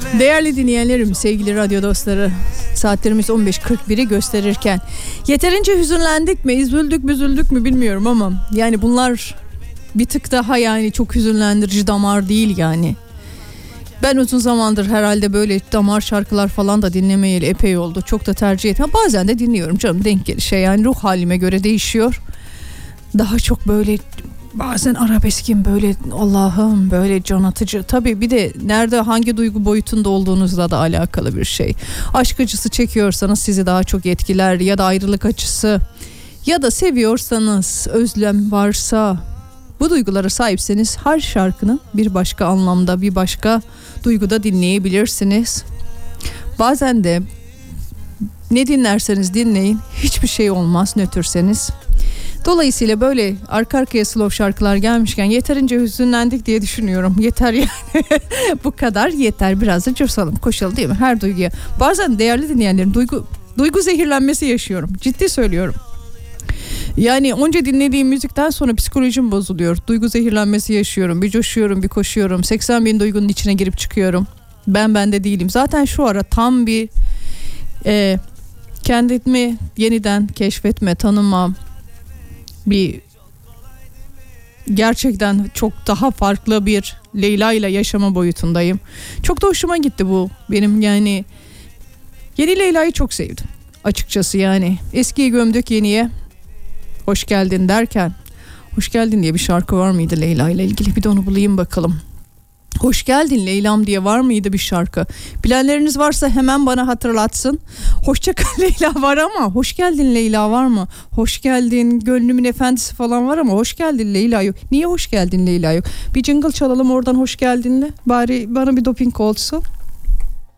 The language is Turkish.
Değerli dinleyenlerim, sevgili radyo dostları, saatlerimiz 15.41'i gösterirken yeterince hüzünlendik mi, üzüldük mü bilmiyorum ama yani bunlar bir tık daha yani çok hüzünlendirici damar değil yani. Ben uzun zamandır herhalde böyle damar şarkılar falan da dinlemeyeli epey oldu. Çok da tercih etmem. Bazen de dinliyorum canım, denk gelir şey yani, ruh halime göre değişiyor. Daha çok böyle bazen arabeskin, böyle Allah'ım böyle can atıcı. Tabii bir de nerede, hangi duygu boyutunda olduğunuzla da alakalı bir şey. Aşk acısı çekiyorsanız sizi daha çok etkiler, ya da ayrılık acısı, ya da seviyorsanız, özlem varsa, bu duygulara sahipseniz her şarkının bir başka anlamda, bir başka duyguda dinleyebilirsiniz. Bazen de ne dinlerseniz dinleyin hiçbir şey olmaz nötrseniz. Dolayısıyla böyle arka arkaya slow şarkılar gelmişken yeterince hüzünlendik diye düşünüyorum. Yeter yani. Bu kadar yeter. Biraz da coşalım, koşalım değil mi? Her duyguya. Bazen değerli dinleyenlerin duygu zehirlenmesi yaşıyorum. Ciddi söylüyorum. Yani onca dinlediğim müzikten sonra psikolojim bozuluyor. Duygu zehirlenmesi yaşıyorum. Bir coşuyorum, bir koşuyorum. 80 bin duygunun içine girip çıkıyorum. Ben bende değilim. Zaten şu ara tam bir kendimi yeniden keşfetme, tanıma, bir gerçekten çok daha farklı bir Leyla ile yaşama boyutundayım. Çok da hoşuma gitti bu benim, yani yeni Leyla'yı çok sevdim açıkçası. Yani eskiyi gömdük, yeniye hoş geldin derken, hoş geldin diye bir şarkı var mıydı Leyla ile ilgili? Bir de onu bulayım bakalım. Hoş geldin Leyla'm diye var mıydı bir şarkı? Bilenleriniz varsa hemen bana hatırlatsın. Hoşça kal Leyla var ama hoş geldin Leyla var mı? Hoş geldin gönlümün efendisi falan var ama hoş geldin Leyla yok. Niye hoş geldin Leyla yok? Bir jingle çalalım oradan, hoş geldinle. Bari bana bir doping olsun.